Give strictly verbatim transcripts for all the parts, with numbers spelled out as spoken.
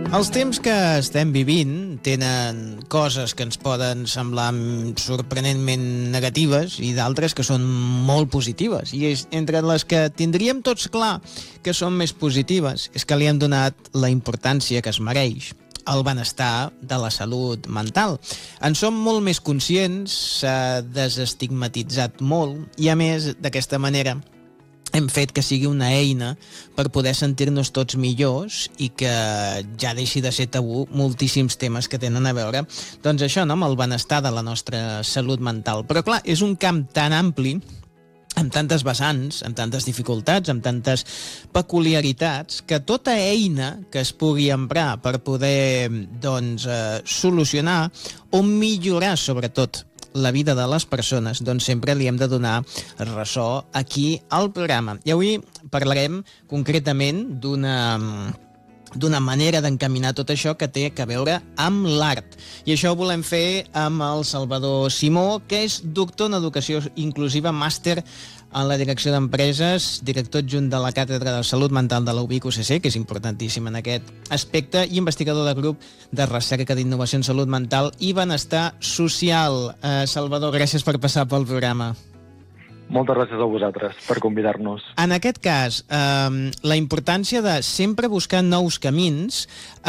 Els temps que estem vivint tenen coses que ens poden semblar sorprenentment negatives i d'altres que són molt positives. I és, entre les que tindríem tots clar que són més positives és que li hem donat la importància que es mereix, el benestar de la salut mental. En som molt més conscients, s'ha desestigmatitzat molt i, a més, d'aquesta manera hem fet que sigui una eina per poder sentir-nos tots millors i que ja deixi de ser tabú moltíssims temes que tenen a veure, doncs això, no?, amb el benestar de la nostra salut mental. Però clar, és un camp tan ampli, amb tantes vessants, amb tantes dificultats, amb tantes peculiaritats, que tota eina que es pugui emprar per poder, doncs, eh, solucionar o millorar, sobretot, la vida de les persones, doncs sempre li hem de donar ressò aquí al programa. I avui parlarem concretament d'una d'una manera d'encaminar tot això que té a veure amb l'art. I això ho volem fer amb el Salvador Simó, que és doctor en Educació Inclusiva, màster en la direcció d'empreses, director adjunt de la Càtedra de Salut Mental de la U B I C U C C, que és importantíssim en aquest aspecte, i investigador del grup de recerca d'innovació en salut mental i benestar social. Eh, Salvador, gràcies per passar pel programa. Moltes gràcies a vosaltres per convidar-nos. En aquest cas, eh, la importància de sempre buscar nous camins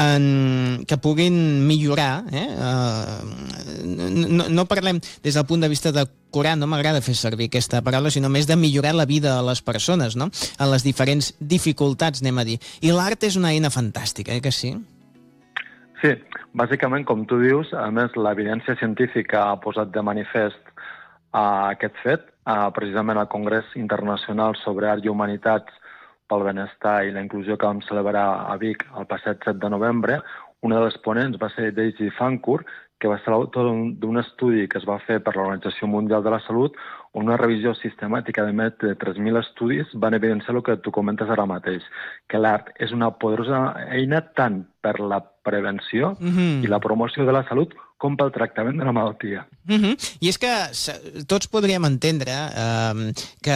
en, que puguin millorar, eh? Eh, no, no parlem des del punt de vista de curar, no m'agrada fer servir aquesta paraula, sinó més de millorar la vida de les persones, no?, en les diferents dificultats, anem a dir. I l'art és una eina fantàstica, eh que sí? Sí, bàsicament, com tu dius, a més, l'evidència científica ha posat de manifest a aquest fet. Uh, precisament al Congrés Internacional sobre Art i Humanitats pel Benestar i la Inclusió que vam celebrar a Vic el passat set de novembre, una de les ponents va ser Daisy Fancourt, que va ser l'autor d'un estudi que es va fer per l'Organització Mundial de la Salut, on una revisió sistemàtica de més de tres mil estudis van evidenciar el que tu comentes ara mateix, que l'art és una poderosa eina tant per la prevenció mm-hmm. i la promoció de la salut com pel tractament de la malaltia. Mm-hmm. I és que tots podríem entendre eh, que,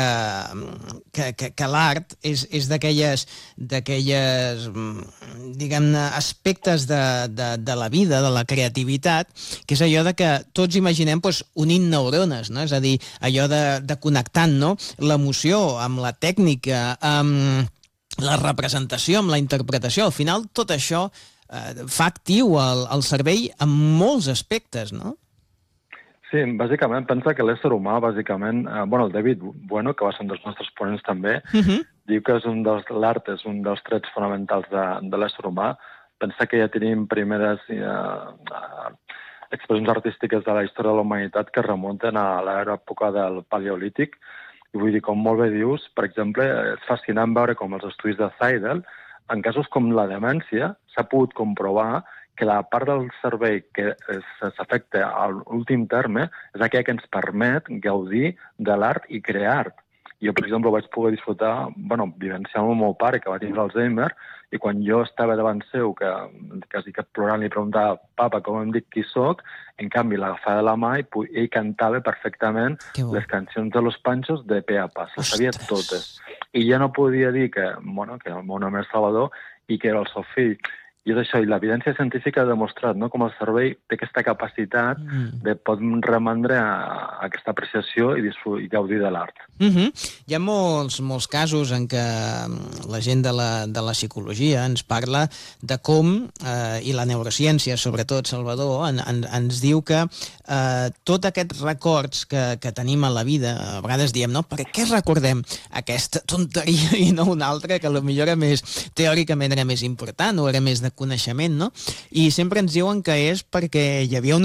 que, que, que l'art és, és d'aquelles, d'aquelles diguem-ne, aspectes de, de, de la vida, de la creativitat, que és allò de que tots imaginem doncs, unint neurones, no? És a dir, allò de, de connectant, no?, l'emoció amb la tècnica, amb la representació, amb la interpretació. Al final, tot això eh, fa actiu el, el cervell en molts aspectes, no? Sí, bàsicament pensa que l'ésser humà, bàsicament, eh, bueno, el David Bueno, que va ser un dels nostres ponents també, uh-huh. diu que és un dels, l'art és un dels trets fonamentals de, de l'ésser humà. Pensa que ja tenim primeres eh, eh, expressions artístiques de la història de la humanitat que remunten a l'època del Paleolític. I vull dir, com molt bé dius, per exemple, és fascinant veure com els estudis de Seidel, en casos com la demència, s'ha pogut comprovar que la part del cervell que s'afecta a l'últim terme és aquella que ens permet gaudir de l'art i crear art. Jo, per exemple, vaig poder disfrutar, bueno, vivenciant amb el meu pare, que va tindre Alzheimer, i quan jo estava davant seu, que quasi que plorant li preguntava, papa, com em dic qui soc, en canvi l'agafava de la mà i ell cantava perfectament les cancions de Los Panchos de pe a pa, les sabia totes. I ja no podia dir que, bueno, que el meu nom és Salvador i que era el seu fill. I és això, i l'evidència científica ha demostrat, no?, com el cervell té aquesta capacitat mm. de poder remandre a, a aquesta apreciació i, i gaudir de l'art. Mm-hmm. Hi ha molts, molts casos en què la gent de la, de la psicologia ens parla de com, eh, i la neurociència, sobretot, Salvador, en, en, ens diu que eh, tots aquests records que, que tenim a la vida, a vegades diem, no?, per què recordem aquesta tonteria i no una altra que potser era més, teòricament era més important o era més de coneixement, no? I sempre ens diuen que és perquè hi havia una